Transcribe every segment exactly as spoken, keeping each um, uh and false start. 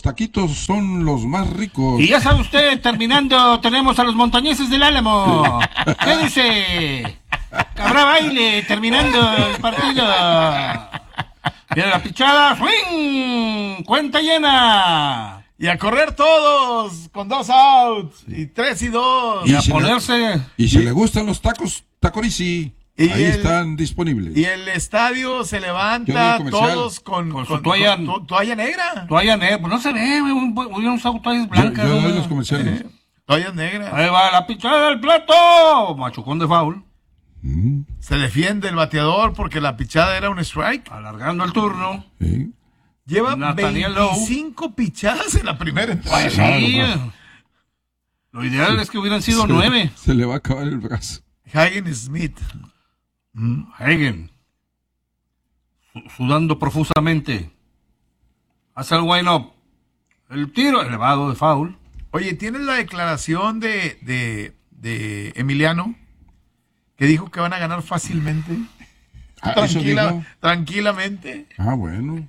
los taquitos son los más ricos. Y ya sabe usted, terminando, tenemos a los montañeses del Álamo. ¿Qué dice? Habrá baile, terminando el partido. Viene la pichada, swing, cuenta llena. Y a correr todos, con dos outs, y tres y dos. Y, y a si ponerse... Le, y si y, le gustan los tacos, Tacorisi, ahí el, están disponibles. Y el estadio se levanta todos con, con, con, su toalla, con to, toalla negra. Toalla negra, pues no se ve, güey, un, un, un toallas blancas. Yo, yo doy los comerciales. Eh, toallas negras. Ahí va la pichada del plato, machucón de foul. Mm. Se defiende el bateador porque la pichada era un strike. Alargando el turno. Sí. Lleva veinticinco Lowe. Pichadas en la primera entrada. Pues sí. Lo ideal sí. es que hubieran sido se nueve. Le, se le va a acabar el brazo. Hagen Smith. Mm. Hagen. Sudando profusamente. Hace el wind-up. El tiro elevado de foul. Oye, ¿tienes la declaración de, de, de Emiliano? Que dijo que van a ganar fácilmente. Ah, Tranquila, tranquilamente. Ah, bueno.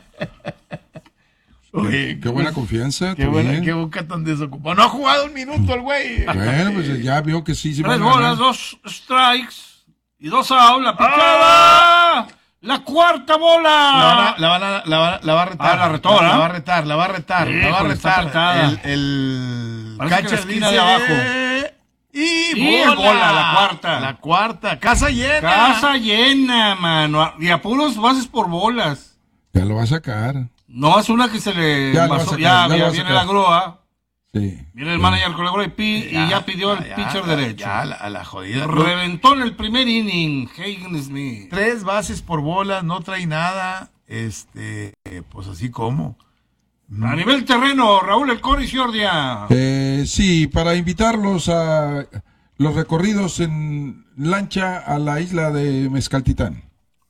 Oye, qué buena confianza. Qué buena, qué boca tan desocupado. No ha jugado un minuto el güey. Bueno, pues ya vio que sí. sí Tres bolas, dos strikes y dos outs. La pichada. ¡Ah! La cuarta bola. La, van a, la, van a, la, va, la va a retar. Ah, la retora. La, la va a retar, la va a retar. Sí, la va a retar. El, el catcher dice de abajo. Y, y bola, bola, la cuarta. La cuarta, casa llena. Casa llena, mano. Y a puros bases por bolas. Ya lo va a sacar. No, es una que se le... Ya, pasó, sacar, ya, ya ya viene la grúa. Sí. Viene el manager con la grúa y, pi, ya, y ya pidió el ya, pitcher ya, derecho. Ya, a la, a la jodida. Reventó en el primer inning. Hagen Smith. Tres bases por bolas, no trae nada. Este, pues así como... A nivel terreno, Raúl El Cori Ciordia. Eh, sí, para invitarlos a los recorridos en lancha a la isla de Mezcaltitán.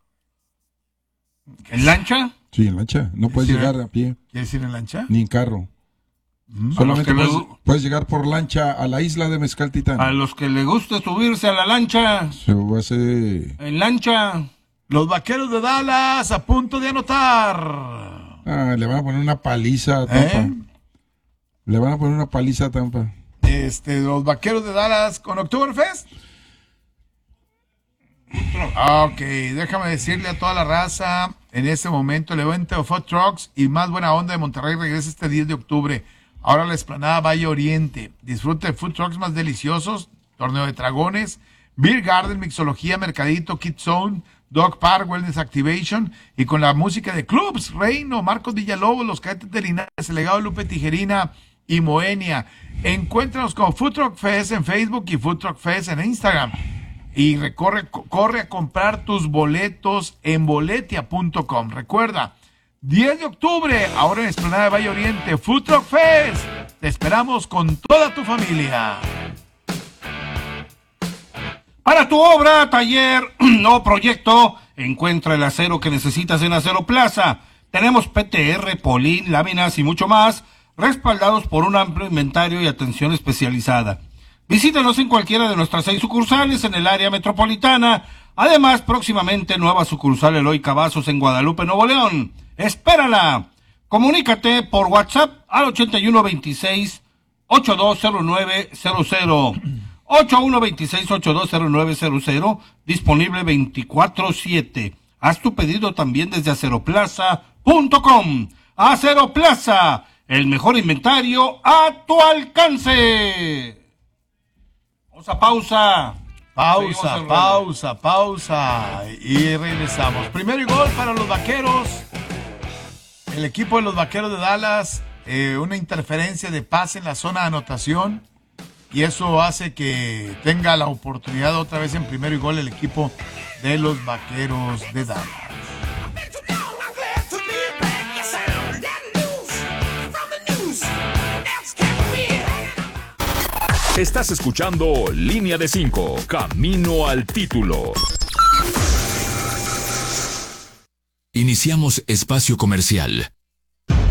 ¿En lancha? Sí, en lancha. No puedes llegar a pie. ¿Quieres ir en lancha? Ni en carro. Mm, Solamente puedes, le... puedes llegar por lancha a la isla de Mezcaltitán. A los que les guste subirse a la lancha. Se va a hacer... En lancha. Los Vaqueros de Dallas a punto de anotar. Ah, le van a poner una paliza a Tampa. ¿Eh? Le van a poner una paliza a Tampa. Este, los Vaqueros de Dallas con Oktoberfest. Ah, ok, déjame decirle a toda la raza, en este momento el evento de Food Trucks y Más Buena Onda de Monterrey regresa este diez de octubre. Ahora la explanada Valle Oriente. Disfrute de Food Trucks más deliciosos, torneo de dragones, Beer Garden, mixología, mercadito, Kid Zone, Dog Park, Wellness Activation, y con la música de Clubs, Reino, Marcos Villalobos, Los Cadetes de Linares, El Legado de Lupe Tijerina y Moenia. Encuéntranos como Food Truck Fest en Facebook y Food Truck Fest en Instagram. Y recorre, corre a comprar tus boletos en boletia punto com. Recuerda, diez de octubre, ahora en Esplanada de Valle Oriente, Food Truck Fest. Te esperamos con toda tu familia. Para tu obra, taller o proyecto, encuentra el acero que necesitas en Acero Plaza. Tenemos P T R, Polín, láminas y mucho más, respaldados por un amplio inventario y atención especializada. Visítanos en cualquiera de nuestras seis sucursales en el área metropolitana. Además, próximamente nueva sucursal Eloy Cavazos en Guadalupe, Nuevo León. ¡Espérala! Comunícate por WhatsApp al ochenta y uno veintiséis, ochenta y dos cero nueve cero cero. ochenta y uno veintiséis, ochenta y dos cero nueve cero cero, disponible veinticuatro siete. Haz tu pedido también desde aceroplaza punto com. Acero Plaza, el mejor inventario a tu alcance. Vamos a pausa. Pausa, pausa, pausa. Y regresamos. Primero y gol para los Vaqueros. El equipo de los Vaqueros de Dallas, eh, una interferencia de pase en la zona de anotación. Y eso hace que tenga la oportunidad otra vez en primero y gol el equipo de los Vaqueros de Dallas. Estás escuchando Línea de cinco, Camino al Título. Iniciamos espacio comercial.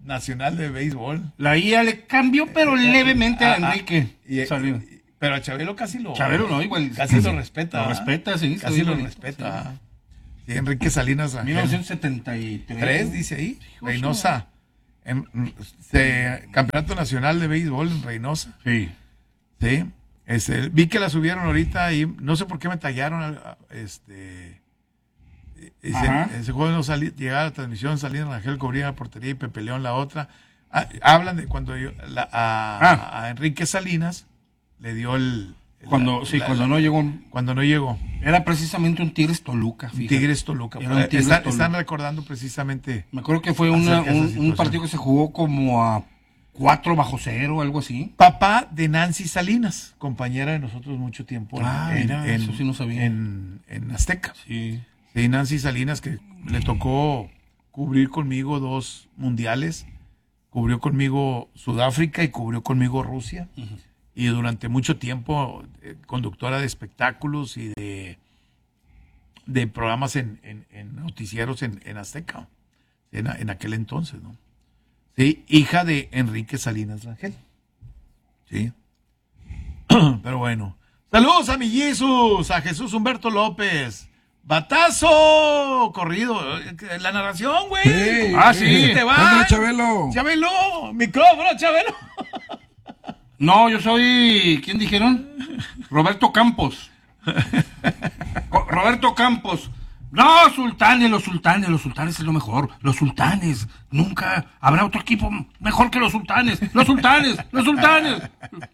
Nacional de Béisbol. La I A le cambió, pero levemente a Ah, ah, Enrique y- Salinas. y- pero a Chabelo casi lo... Chabelo no, igual. Casi lo respeta. Lo ¿ah? respeta, sí. Casi sí, lo sí. respeta. Sí, Enrique Salinas Rangel. mil novecientos setenta y tres. Tres, dice ahí. Reynosa. En, se- Campeonato Nacional de Béisbol en Reynosa. Sí. Sí. Este, vi que la subieron ahorita y no sé por qué me tallaron. Este, ese, Ajá. ese juego no salí, llegaba a la transmisión, Salinas Rangel cubría la portería y Pepe León la otra. Ah, hablan de cuando yo, la- a, Ah. a Enrique Salinas le dio el... Cuando, la- sí, la- cuando no llegó. Cuando no llegó. Era precisamente un Tigres Toluca, fíjate. Tigres Toluca. Era un Tigres Está- Toluca. Están recordando precisamente. Me acuerdo que fue una, acerca de esa un, un situación. partido que se jugó como a cuatro bajo cero, algo así. Papá de Nancy Salinas, compañera de nosotros mucho tiempo. en- Ah, en, mira, en- eso sí no sabía. En, en Azteca. Sí. Sí, Nancy Salinas, que le tocó cubrir conmigo dos mundiales. Cubrió conmigo Sudáfrica y cubrió conmigo Rusia. Y durante mucho tiempo, eh, conductora de espectáculos y de, de programas en, en- en noticieros en, en Azteca. En, a- en aquel entonces, ¿no? Sí, hija de Enrique Salinas Rangel. Sí. Pero bueno. Saludos a mi Jesús, a Jesús Humberto López. Batazo corrido. La narración, güey. Sí, Ah, sí. Te va. Ándale, Chabelo. Chabelo. Micrófono, Chabelo. No, yo soy. ¿Quién dijeron? Roberto Campos. Co- Roberto Campos. No, sultanes, los sultanes, los sultanes es lo mejor. Los sultanes. Nunca habrá otro equipo mejor que los sultanes. Los sultanes, los sultanes.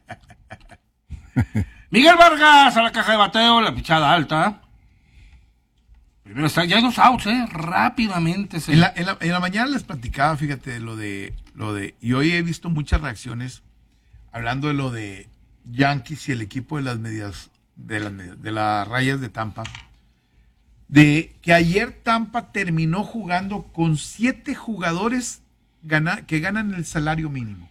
Miguel Vargas a la caja de bateo, la pichada alta. Primero está, ya hay dos outs, eh. Rápidamente se. En la, en, la, en la mañana les platicaba, fíjate, lo de, lo de, y hoy he visto muchas reacciones hablando de lo de Yankees y el equipo de las medias, de las, medias- de las rayas de Tampa, de que ayer Tampa terminó jugando con siete jugadores gana- que ganan el salario mínimo.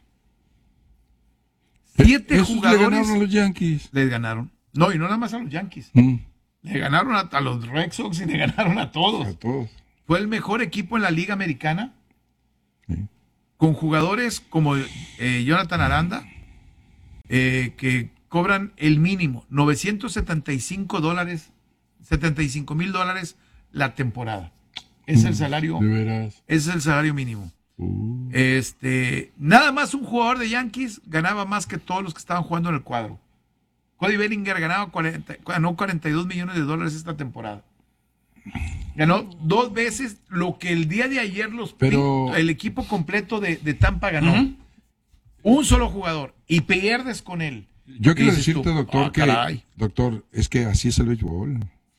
Siete Esos le jugadores ganaron a los Yankees. les ganaron. No, y no nada más a los Yankees. Mm, Le ganaron a, a los Red Sox y le ganaron a todos. a todos. Fue el mejor equipo en la Liga Americana. Sí. Con jugadores como eh, Jonathan Aranda, eh, que cobran el mínimo, novecientos setenta y cinco dólares, setenta y cinco mil dólares la temporada. Es el salario, De veras. es el salario mínimo. Uh, Este, nada más un jugador de Yankees ganaba más que todos los que estaban jugando en el cuadro. Cody Bellinger ganaba cuarenta, ganó cuarenta y dos millones de dólares esta temporada. Ganó dos veces lo que el día de ayer los Pero- Pin- el equipo completo de, de Tampa ganó. Ujú. Un solo jugador. Y pierdes con él. Yo quiero Y dices decirte, tú, doctor, "Ah, que, caray". doctor, es que así es el béisbol.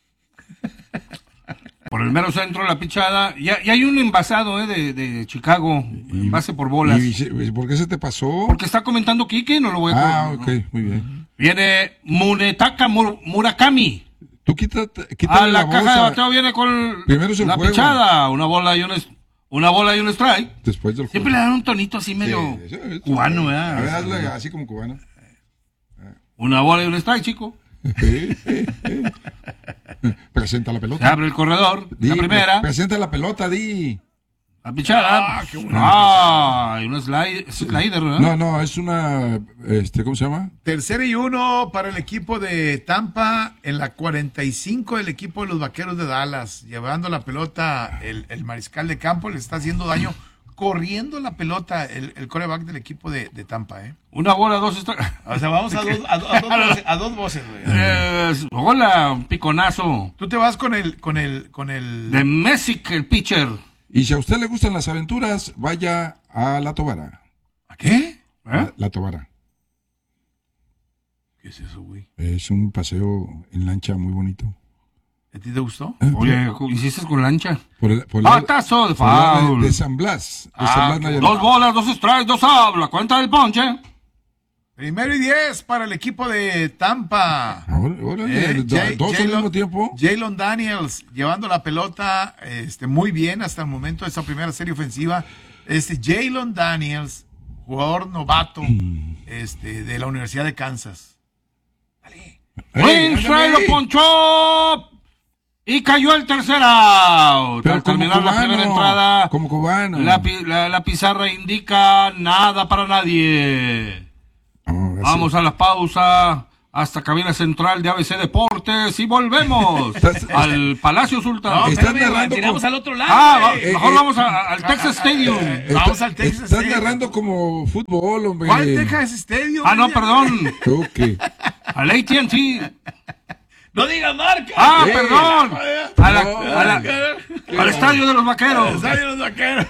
Por el mero centro, la pichada. Y, y hay un envasado, eh, de, de Chicago. Envase por bolas. ¿Y se- por qué se te pasó? Porque está comentando Quique, no lo voy a. Ah, ok, muy bien. Viene Munetaka Mur- Murakami. Tú quítate, quítale A la, la, caja de bolsa bateo viene con Primero es el la juego. pichada. Una bola y un, es- una bola y un strike. después del Siempre le dan un tonito así medio Sí, eso es- cubano, A ver, ¿verdad? hazle así como cubano. Una bola y un strike, chico. Sí, sí, sí. Presenta la Se pelota. abre el corredor. Di, La primera. Presenta la pelota, di. La pichada. Ah, qué bueno. Ah, y un slide, slider, ¿verdad? No, no, es una, este, ¿cómo se llama? Tercera y uno para el equipo de Tampa en la cuarenta y cinco del equipo de los Vaqueros de Dallas. Llevando la pelota, el, el mariscal de campo le está haciendo daño. Corriendo la pelota el, el quarterback del equipo de, de Tampa, ¿eh? Una bola, dos strikes. O sea, vamos a dos, a, do- a dos, voces, a dos voces, güey. Eh, hola, un piconazo. Tú te vas con el, con el, con el. De Messick, el pitcher. Y si a usted le gustan las aventuras, vaya a La Tobara. ¿A qué? La, La Tobara. ¿Qué es eso, güey? Es un paseo en lancha muy bonito. ¿A ti te gustó? Eh, Oye, ¿hiciste con lancha? Por el, por el lado- Batazo de por el lado foul. de, de San Blas. De Ah, San Blas qué Nayarit. Dos bolas, dos strikes, dos habla. Cuenta del ponche. Primero y diez para el equipo de Tampa. Ahora- órale, Eh, do- Jay- dos al Jaylon- mismo tiempo. Jalen Daniels llevando la pelota este, muy bien hasta el momento de esa primera serie ofensiva. Este Jalen Daniels, jugador novato Mm. este, de la Universidad de Kansas. Ey, Winslow ándale. lo ponchó. Y cayó el tercer out. Pero Al como terminar la cubano, primera entrada, como cubano. La, pi- la, la pizarra indica nada para nadie. Oh, Vamos a la pausa hasta cabina central de A B C Deportes y volvemos al Palacio Sultán. No, Estás espérame, narrando tiramos con- al otro lado. Ah, va- güey. mejor eh, vamos a- a- al Texas Stadium. Eh, Vamos al Texas Estás Stadium. narrando como fútbol, hombre. ¿Cuál Texas Stadium? Ah, no, Mira. perdón. Ok. Al A T and T. No digas marca. Ah, Eh. perdón. A la- No, a la- qué al estadio de los vaqueros. Estadio de los vaqueros.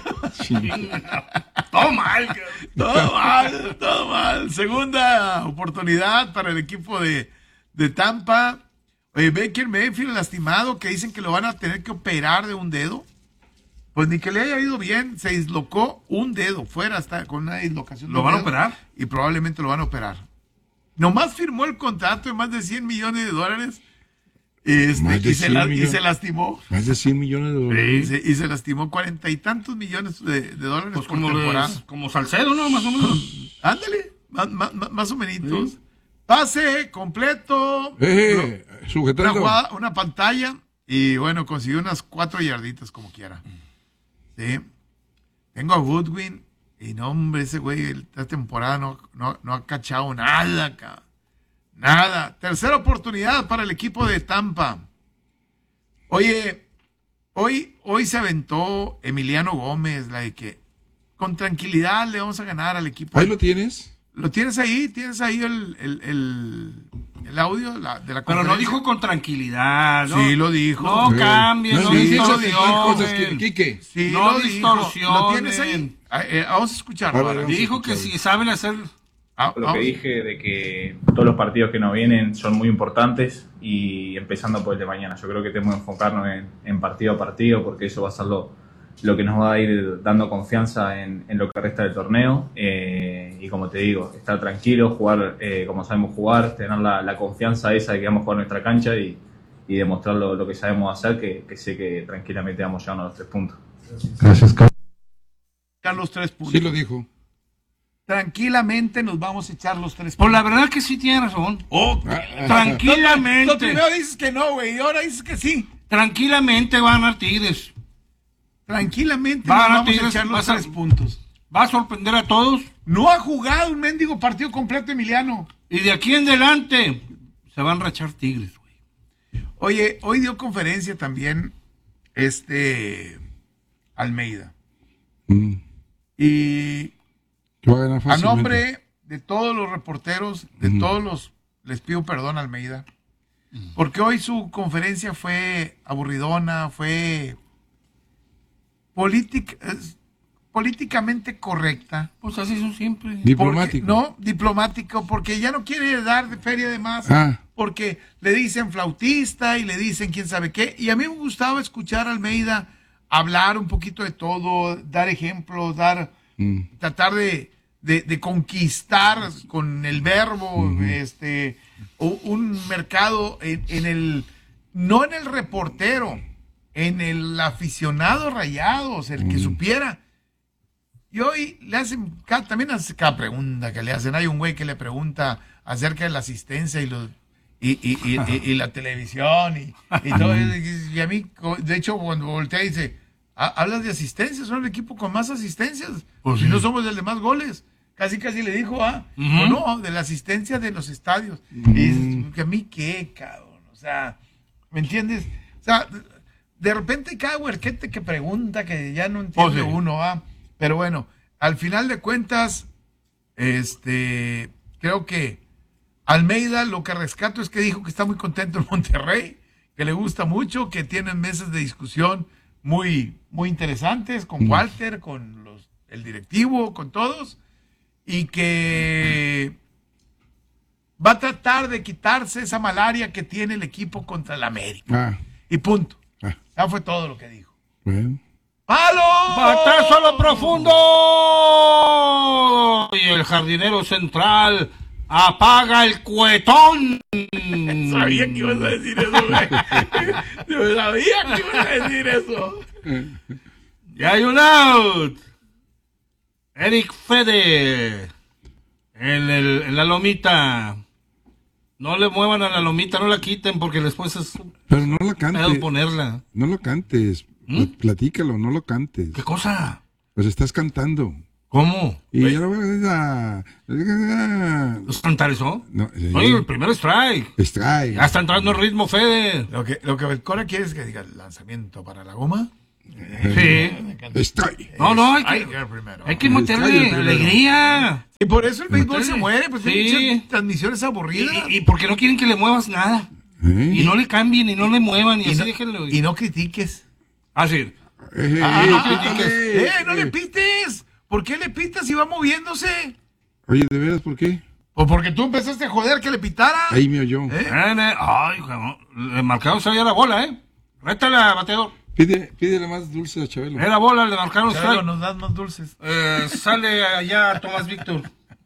Todo mal. Todo mal, todo mal. Segunda oportunidad para el equipo de, de Tampa. Oye, Baker Mayfield lastimado, que dicen que lo van a tener que operar de un dedo. Pues ni que le haya ido bien, se dislocó un dedo, fuera hasta con una dislocación. ¿Lo de van a dedo, operar? Y probablemente lo van a operar. Nomás firmó el contrato de más de cien millones de dólares. Este, Más de y, se cien la- y millones. se lastimó. Más de cien millones de dólares. Y se, y se lastimó cuarenta y tantos millones de, de dólares Pues por como, temporada. les- como Salcedo, ¿no? Más o menos. Ándale, más, más, más- más o menos. Pase completo. Eh, una, sujetando. jugada, una pantalla. Y bueno, consiguió unas cuatro yarditas como quiera. Sí. Tengo a Goodwin. Y no, hombre, ese güey esta temporada no, no, no ha cachado nada, cabrón. Nada. Tercera oportunidad para el equipo de Tampa. Oye, hoy, hoy se aventó Emiliano Gómez, la de que con tranquilidad le vamos a ganar al equipo. Ahí lo tienes. ¿Lo tienes ahí? ¿Tienes ahí el, el, el, el audio la- de la Pero no conferencia? dijo con tranquilidad, ¿no? Sí, lo dijo. No Sí. cambien, No, no, sí, distorsionen. dice las cosas que- Quique. Sí, no lo dijo. distorsionen. ¿Lo tienes ahí? Ah, eh, vamos a escucharlo. Ahora, ahora. vamos a Dijo que escuchar. si saben hacer... Ah, Lo vamos. que dije de que todos los partidos que nos vienen son muy importantes y empezando por el de mañana. Yo creo que tenemos que enfocarnos en, en partido a partido porque eso va a ser lo, lo que nos va a ir dando confianza en, en lo que resta del torneo. Eh, y como te digo, estar tranquilo, jugar eh, como sabemos jugar, tener la, la confianza esa de que vamos a jugar nuestra cancha y, y demostrar lo, lo que sabemos hacer, que, que sé que tranquilamente vamos llegando a los tres puntos. Gracias, Carlos. Los tres puntos. Sí lo dijo. Tranquilamente nos vamos a echar los tres puntos. Pues la verdad que sí tiene razón. Oh, Tranquilamente. Lo primero dices que no, güey, y ahora dices que sí. Tranquilamente van a ganar Tigres. Tranquilamente Va a nos ganar vamos a Tigres, echar va los a tres ser- puntos. Va a sorprender a todos. No ha jugado un mendigo partido completo, Emiliano. Y de aquí en adelante se van a rachar Tigres, güey. Oye, hoy dio conferencia también este Almeida. Mm. Y Que va a ganar a fácilmente. nombre de todos los reporteros, de Ujú. todos los, les pido perdón a Almeida, porque hoy su conferencia fue aburridona, fue política, es- políticamente correcta. Pues así son siempre. Diplomático. Porque- no, diplomático, porque ya no quiere dar de feria de más, Ah. porque le dicen flautista y le dicen quién sabe qué. Y a mí me gustaba escuchar a Almeida hablar un poquito de todo, dar ejemplos, dar, Mm. tratar de, de- de conquistar con el verbo, este, u- un mercado en, en el, no en el reportero, en el aficionado Rayados, el que supiera. Y hoy le hacen, ca- también hace cada pregunta que le hacen. Hay un güey que le pregunta acerca de la asistencia y los y, y, y, y- y la televisión y, y todo. Y, y a mí, co- de hecho, cuando voltea dice, "Ah, hablas de asistencia, son el equipo con más asistencias. Pues si sí. no somos el de más goles. Casi, casi le dijo, ah, Ujú. o no, de la asistencia de los estadios. Y dices, "¿Que a mí qué, cabrón?" O sea, ¿me entiendes? O sea, de repente cada huerquete que pregunta que ya no entiende Pues sí. uno, ah. Pero bueno, al final de cuentas, este, creo que Almeida lo que rescato es que dijo que está muy contento en Monterrey, que le gusta mucho, que tienen mesas de discusión muy, muy interesantes con Walter, con los, el directivo, con todos, y que va a tratar de quitarse esa malaria que tiene el equipo contra el América. Ah, Y punto. Ah. Ya fue todo lo que dijo. bueno. ¡Palo! ¡Batazo a lo profundo! Y el jardinero central apaga el cuetón. Sabía que ibas a decir eso, güey. Yo sabía que ibas a decir eso. Y hay un out. Eric Fede en, el, en la lomita. No le muevan a la lomita, no la quiten porque después es Pero no lo cantes. pedo ponerla. No lo cantes. ¿Mm? Platícalo, no lo cantes. ¿Qué cosa? Pues estás cantando. ¿Cómo? Y ya lo voy a... ¿Es cantar eso? No, sí. Oye, el primer strike. Strike. Ya está entrando el ritmo, Fede. Lo que, lo que el Cora quiere es que diga lanzamiento para la goma. Sí. Strike. No, no, hay que, Strike primero. hay que meterle alegría. Y por eso el béisbol Meterle. se muere, pues Sí. hay muchas transmisiones aburridas. Y, y, y porque no quieren que le muevas nada. ¿Eh? Y no le cambien y no le muevan y, Y así no- déjenlo. Y no critiques. Ah, sí. Eh, Ah, eh, ah, quítale. ¡Eh, no le pites! ¿Por qué le pitas si va moviéndose? Oye, ¿de veras por qué? Pues porque tú empezaste a joder que le pitara. Ahí me oyó. ¿Eh? Nene, Ay, cabrón. El marcador se veía la bola, ¿eh? Rétala, bateador. Pide, pídele más dulce a Chabelo. Era bola, le marcaron Claro, strike. nos dan más dulces. Eh, sale allá Tomás Víctor.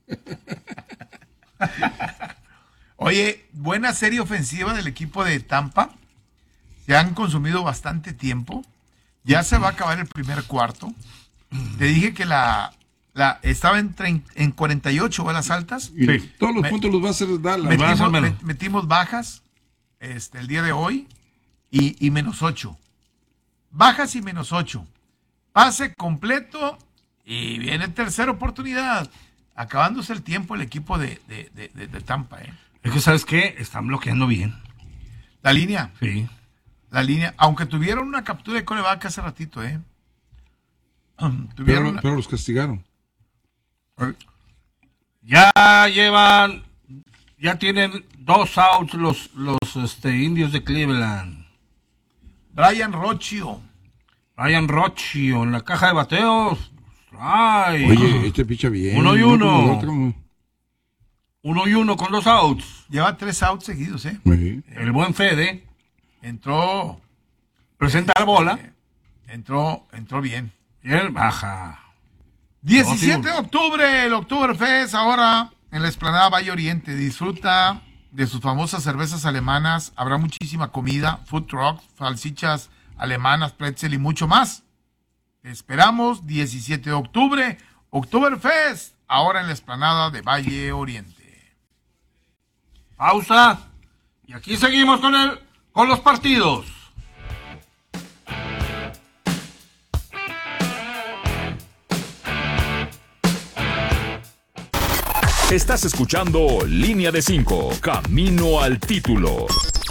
Oye, buena serie ofensiva del equipo de Tampa. Se han consumido bastante tiempo. Ya se va a acabar el primer cuarto. Te dije que la, la estaba en, trein- en cuarenta y ocho balas altas. Y Sí. todos los Me- puntos los va a hacer Dallas. Met- Más o Metimos, menos. met- metimos bajas este, el día de hoy y, y menos ocho. Bajas y menos ocho. Pase completo y viene tercera oportunidad. Acabándose el tiempo el equipo de, de, de- de- de Tampa. ¿eh? Es que, ¿sabes qué? Están bloqueando bien. La línea. Sí. La línea, aunque tuvieron una captura de coreback hace ratito, ¿eh? Um, tuvieron Pero, una- pero los castigaron. Ya llevan, ya tienen dos outs los, los este, indios de Cleveland. Brian Rocchio. Ryan Rocchio en la caja de bateos. Ay. Oye, este picha bien. Uno y no uno. como el otro, como- Uno y uno con dos outs. Lleva tres outs seguidos, ¿eh? Sí. El buen Fede Entró, presenta la bola entró, entró bien. y él baja. diecisiete No, de octubre, el Oktoberfest, ahora en la explanada Valle Oriente. Disfruta de sus famosas cervezas alemanas. Habrá muchísima comida, food trucks, salsichas alemanas, pretzel y mucho más. Te esperamos diecisiete de octubre, Oktoberfest, ahora en la explanada de Valle Oriente. Pausa. Y aquí seguimos con el, con los partidos. Estás escuchando Línea de cinco, Camino al título.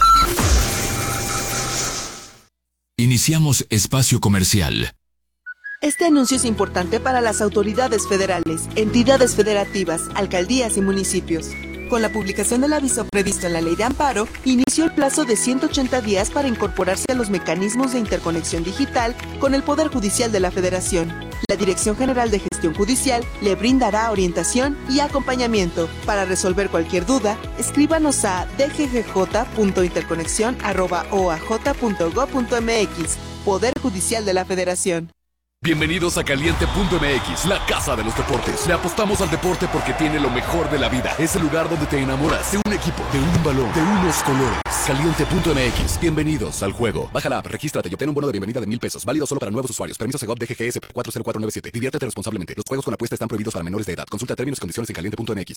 Iniciamos espacio comercial. Este anuncio es importante para las autoridades federales, entidades federativas, alcaldías y municipios. Con la publicación del aviso previsto en la Ley de Amparo, inició el plazo de ciento ochenta días para incorporarse a los mecanismos de interconexión digital con el Poder Judicial de la Federación. La Dirección General de Gestión Judicial le brindará orientación y acompañamiento. Para resolver cualquier duda, escríbanos a d g g j punto interconexión arroba o a j punto gob punto m x. Poder Judicial de la Federación. Bienvenidos a Caliente punto m x, la casa de los deportes. Le apostamos al deporte porque tiene lo mejor de la vida. Es el lugar donde te enamoras de un equipo, de un balón, de unos colores. Caliente punto m x, bienvenidos al juego. Baja la app, regístrate y obtén un bono de bienvenida de mil pesos. Válido solo para nuevos usuarios. Permiso Segov D G G S cuatro cero cuatro nueve siete. Diviértete responsablemente. Los juegos con apuesta están prohibidos para menores de edad. Consulta términos y condiciones en caliente punto m x.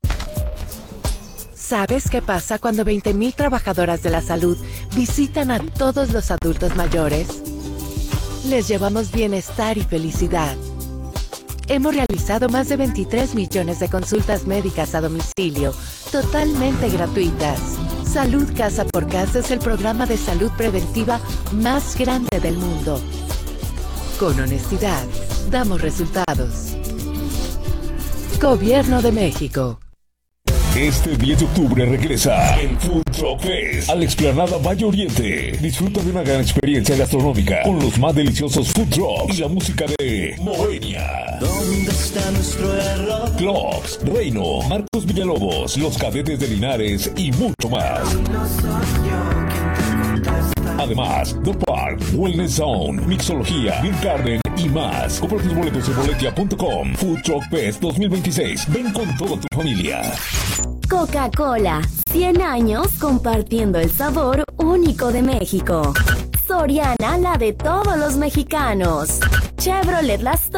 ¿Sabes qué pasa cuando veinte mil trabajadoras de la salud visitan a todos los adultos mayores? Les llevamos bienestar y felicidad. Hemos realizado más de veintitrés millones de consultas médicas a domicilio, totalmente gratuitas. Salud Casa por Casa es el programa de salud preventiva más grande del mundo. Con honestidad, damos resultados. Gobierno de México. Este diez de octubre regresa el Food Truck Fest a la explanada Valle Oriente. Disfruta de una gran experiencia gastronómica con los más deliciosos food trucks y la música de Moenia. ¿Dónde está nuestro error? Clocks, Reino, Marcos Villalobos, Los Cadetes de Linares y mucho más. Además, The Park, Wellness Zone, Mixología, Beer Garden y más. Compra tus boletos en boletia punto com. Food Truck Fest dos mil veintiséis. Ven con toda tu familia. Coca-Cola, cien años compartiendo el sabor único de México. Soriana, la de todos los mexicanos. Chevrolet Las